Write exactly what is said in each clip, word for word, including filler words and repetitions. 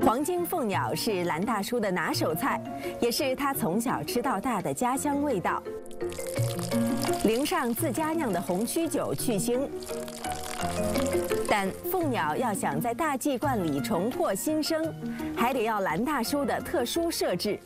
黄金凤鸟是蓝大叔的拿手菜，也是他从小吃到大的家乡味道。淋上自家酿的红曲酒去腥。但凤鸟要想在大鸡冠里重获新生，还得要蓝大叔的特殊设置。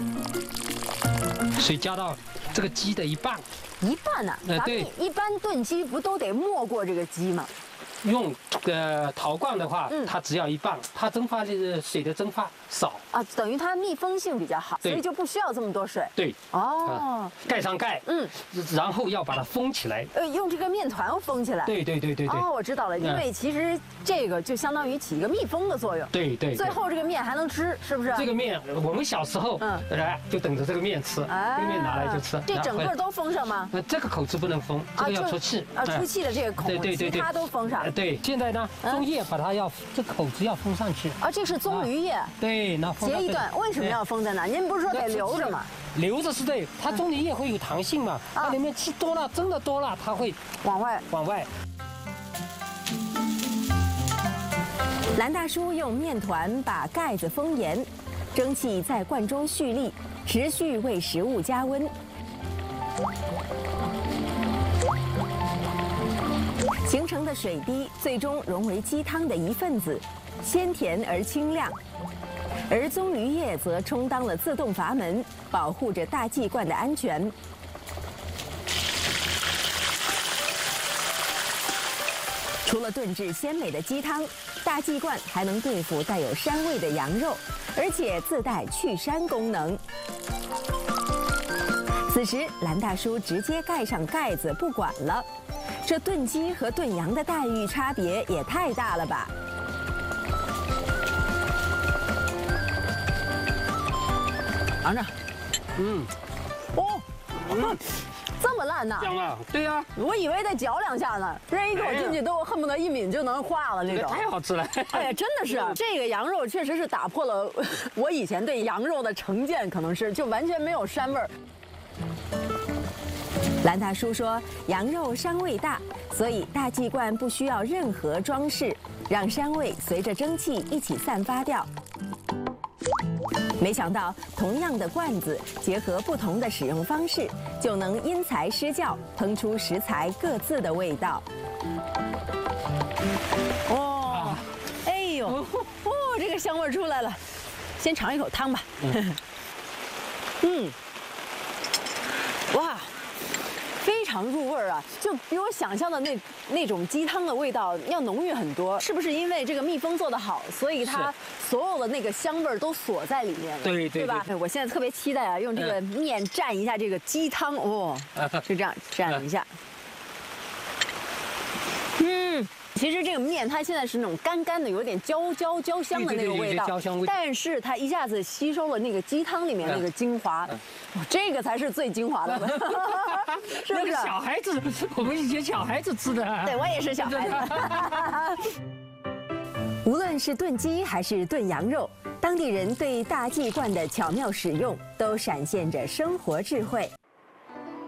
水加到这个鸡的一半。 一半呢、啊？ 呃，对。 一般炖鸡不都得没过这个鸡吗？ 用呃陶罐的话， 嗯、 它只要一半，它蒸发这个水的蒸发少啊，等于它密封性比较好，所以就不需要这么多水。 对， 哦、 啊，盖上盖，嗯，然后要把它封起来。 呃，用这个面团封起来。 对对对对对。 哦，我知道了，因为其实这个就相当于起一个密封的作用。 对对。 最后这个面还能吃，是不是？ 这个面，我们小时候，嗯，来就等着这个面吃，这个面拿来就吃。 这整个都封上吗？ 呃，这个口子不能封，这个要出气。 啊，出气的这个口， 对对对对， 其他都封上。 对，现在呢。 棕叶把它要这口子要封上去啊，这是棕榈叶。 对，那截一段，为什么要封在那？您不是说得留着吗？ 留着是对，它棕榈叶会有弹性嘛，它里面气多了，蒸的多了，它会往外往外。 蓝大叔用面团把盖子封严，蒸汽在罐中蓄力，持续为食物加温。 形成的水滴最终融为鸡汤的一份子，鲜甜而清亮。而棕榈叶则充当了自动阀门，保护着大鸡冠的安全。除了炖制鲜美的鸡汤，大鸡冠还能对付带有膻味的羊肉，而且自带去膻功能。 此时，蓝大叔直接盖上盖子，不管了。这炖鸡和炖羊的待遇差别也太大了吧！尝尝， 嗯， 哦，嗯，这么烂呐？ 香啊！对呀， 我以为得嚼两下呢，这一口进去都恨不得一抿就能化了那种。 太好吃了！ 哎呀，真的是这个羊肉确实是打破了我以前对羊肉的成见，可能是就完全没有膻味儿。 蓝大叔说，羊肉膻味大，所以大鸡冠不需要任何装饰，让膻味随着蒸汽一起散发掉。没想到，同样的罐子，结合不同的使用方式，就能因材施教，烹出食材各自的味道。哦，哎呦，哦，这个香味出来了，先尝一口汤吧。嗯，哇。 非常入味儿啊，就比我想象的那那种鸡汤的味道要浓郁很多。是不是因为这个密封做得好，所以它所有的那个香味儿都锁在里面了？ 对对对吧？我现在特别期待啊，用这个面蘸一下这个鸡汤哦，就这样蘸一下。嗯。 其实这个面它现在是那种干干的，有点焦焦焦香的那个味道， 焦香味。 但是它一下子吸收了那个鸡汤里面那个精华，这个才是最精华的，是不是？ 小孩子，我们以前小孩子吃的。 对，我也是小孩子。无论是炖鸡还是炖羊肉，当地人对大鸡冠的巧妙使用，都闪现着生活智慧。